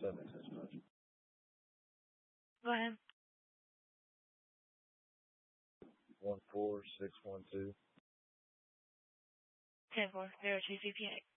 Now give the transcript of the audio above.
That makes sense, much. Go ahead. 14612. 10-4, 02 CPA.